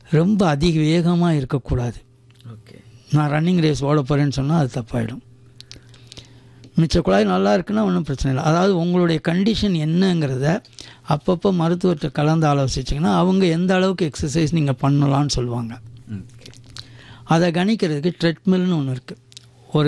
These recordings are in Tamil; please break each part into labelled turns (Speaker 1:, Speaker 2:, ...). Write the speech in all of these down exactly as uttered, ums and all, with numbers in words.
Speaker 1: ரொம்ப அதிக வேகமாக இருக்கக்கூடாது.
Speaker 2: ஓகே,
Speaker 1: நான் ரன்னிங் ரேஸ் ஓட போகிறேன்னு சொன்னால் அது தப்பாயிடும். மிச்ச குழாய் நல்லா இருக்குன்னா ஒன்றும் பிரச்சனை இல்லை. அதாவது உங்களுடைய கண்டிஷன் என்னங்கிறத அப்பப்போ மருத்துவத்தை கலந்து ஆலோசிச்சிங்கன்னா அவங்க எந்த அளவுக்கு எக்ஸசைஸ் நீங்கள் பண்ணலான்னு சொல்லுவாங்க. அதை கணிக்கிறதுக்கு ட்ரெட்மில்னு ஒன்று இருக்குது. ஒரு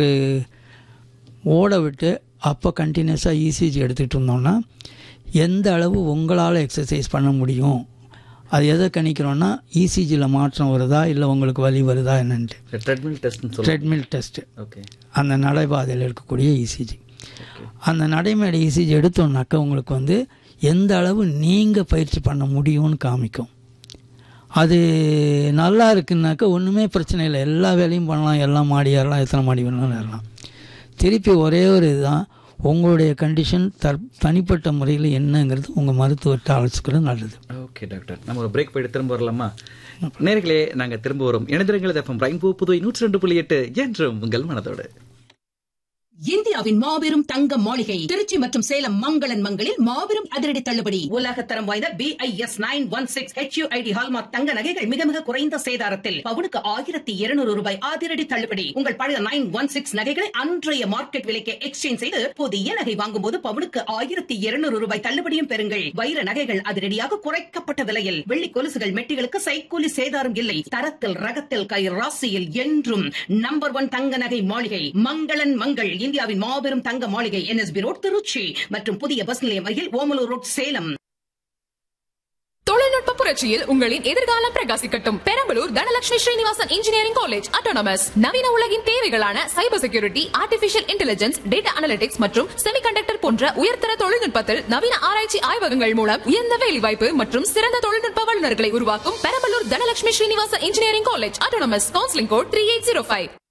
Speaker 1: ஓட விட்டு அப்போ கண்டினியூஸாக இசிஜி எடுத்துகிட்டு இருந்தோம்னா எந்த அளவு உங்களால் எக்ஸசைஸ் பண்ண முடியும், அது எதை கணிக்கிறோன்னா இசிஜியில் மாற்றம் வருதா இல்லை உங்களுக்கு வலி வருதா என்னன்ட்டு.
Speaker 2: Treadmill test
Speaker 1: treadmill test.
Speaker 2: Okay,
Speaker 1: அந்த நடைபாதையில் இருக்கக்கூடிய இசிஜி. அந்த நடைமேடை இசிஜி எடுத்தோம்னாக்கா உங்களுக்கு வந்து எந்த அளவு நீங்கள் பயிற்சி பண்ண முடியும்னு காமிக்கும். அது நல்லா இருக்குன்னாக்கா ஒன்றுமே பிரச்சனை இல்லை, எல்லா வேலையும் பண்ணலாம், எல்லாம் மாடி ஏறலாம், எத்தனை மாடி வேணாலும் ஏறலாம். திருப்பி ஒரே ஒரு இதுதான், உங்களுடைய கண்டிஷன் தற் தனிப்பட்ட முறையில் என்னங்கிறது உங்கள் மருத்துவத்தை அழைச்சிக்கிறது நல்லது.
Speaker 2: ஓகே டாக்டர், நம்ம ஒரு பிரேக் போயிட்டு திரும்ப வரலாமா? நேர்களே, நாங்கள் திரும்ப வரும். இணைந்திருங்கள் எஃப்எம் ரெயின்போ புதுவை நூற்றி ரெண்டு புள்ளி எட்டு என்றும் உங்கள் மனதோடு.
Speaker 3: இந்தியாவின் மாபெரும் தங்க மாளிகை திருச்சி மற்றும் சேலம் மங்களன் மங்களில் மாபெரும் அதிரடி தள்ளுபடி. உலகத்தரம் வாய்ந்த B I S nine one six H you I D hallmark தங்க நகைகள் மிக மிக குறைந்த சேதாரத்தில் பவுனுக்கு ஆயிரத்தி இருநூறு ரூபாய் அதிரடி தள்ளுபடி. உங்கள் பழைய நைன் ஒன் சிக்ஸ் நகைகளை அன்றைய மார்க்கெட் விலைக்கு எக்ஸ்சேஞ்ச் செய்து புதிய நகை வாங்கும் போது பவுனுக்கு ஆயிரத்தி இருநூறு ரூபாய் தள்ளுபடியும் பெறுங்கள். வைர நகைகள் அதிரடியாக குறைக்கப்பட்ட விலையில். வெள்ளி கொலுசுகள் மெட்டிகளுக்கு சைக்கூலி சேதாரம் இல்லை. தரத்தில் ரகத்தில் கை ராசியில் என்றும் நம்பர் ஒன் தங்க நகை மாளிகை மங்களன் மங்கள். இந்தியாவின் மாபெரும் தங்க மாளிகை N S B road Trichy மற்றும் புதிய பஸ் நிலையம் அருகில் ஓமலூர் ரோட் சேலம்.
Speaker 4: தொழில்நுட்ப புரட்சியில் உங்களின் எதிர்காலம் பிரகாசிக்கட்டும். Perambalur Dhanalakshmi Srinivasan engineering college autonomous நவீன உலகின் தேவைகளான cyber security, artificial intelligence, data analytics மற்றும் செமிகண்டக்டர் போன்ற உயர்தர தொழில்நுட்பத்தில் நவீன ஆராய்ச்சி ஆய்வகங்கள் மூலம் உயர்ந்த வேலைவாய்ப்பு மற்றும் சிறந்த தொழில்நுட்ப வல்லுநர்களை உருவாக்கும் Perambalur Dhanalakshmi Srinivasan engineering college autonomous. Counselling code three eight zero five.